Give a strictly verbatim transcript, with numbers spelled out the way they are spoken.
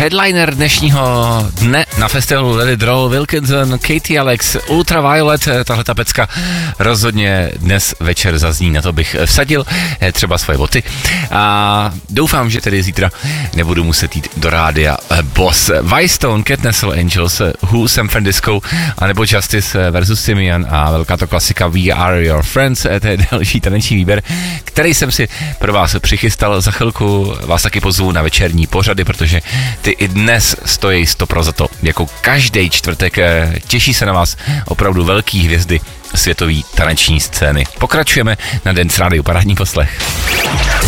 headliner dnešního dne na festivalu Let It Roll, Wilkinson, Katie Alex, Ultraviolet, tahle ta pecka rozhodně dnes večer zazní, na to bych vsadil třeba svoje boty a doufám, že tedy zítra nebudu muset jít do rádia Boss. Whitestone, Cat Nessel Angels, Who, San Francisco, anebo Justice versus Simeon a velká to klasika We Are Your Friends, to je další taneční výběr, který jsem si pro vás přichystal. Za chvilku vás taky pozvu na večerní pořady, protože ty i dnes stojí stopro za to. Jako každý čtvrtek těší se na vás opravdu velký hvězdy světové taneční scény. Pokračujeme na Dance Radio, parádní poslech.